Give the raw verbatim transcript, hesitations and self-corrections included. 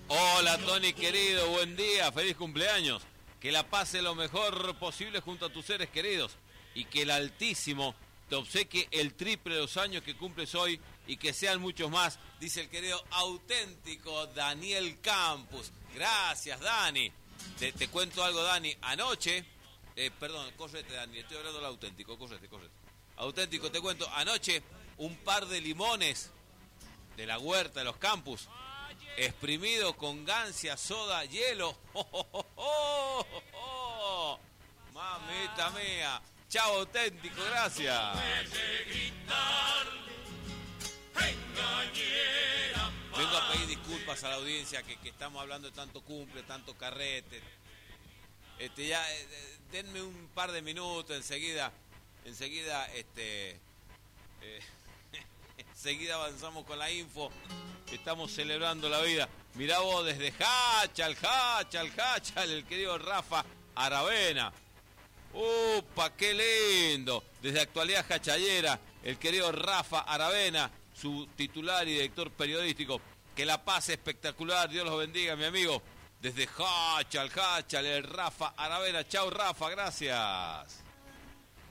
Hola Tony querido, buen día, feliz cumpleaños. Que la pase lo mejor posible junto a tus seres queridos y que el Altísimo te obsequie el triple de los años que cumples hoy y que sean muchos más, dice el querido auténtico Daniel Campos. Gracias, Dani. Te, te cuento algo, Dani. Anoche, eh, perdón, correte, Dani, estoy hablando del auténtico, correte, correte. Auténtico, te cuento, anoche un par de limones de la huerta de los Campus, exprimido con gancia, soda, hielo. ¡Oh, oh, oh, oh, oh! Mamita mía. Chao, auténtico, gracias. Vengo a pedir disculpas a la audiencia que, que estamos hablando de tanto cumple, tanto carrete. Este, ya, eh, denme un par de minutos, enseguida, enseguida, este, eh, enseguida avanzamos con la info. Estamos celebrando la vida. Mirá vos desde Hachal, Hachal, Hachal, el querido Rafa Aravena. ¡Upa, qué lindo! Desde Actualidad Hachallera, el querido Rafa Aravena, su titular y director periodístico. Que la pase espectacular, Dios los bendiga, mi amigo. Desde Hachal, Hachal, el Rafa Aravena. Chau, Rafa, gracias.